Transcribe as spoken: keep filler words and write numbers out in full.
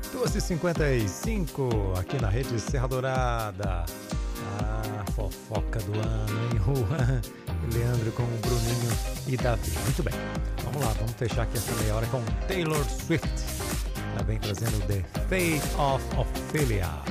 duas e cinquenta e cinco aqui na Rede Serra Dourada. Ah, fofoca do ano, hein? Juan, Leandro com o Bruninho e Davi. Muito bem, vamos lá, vamos fechar aqui essa meia hora com Taylor Swift. Ela vem trazendo The Fate of Ophelia.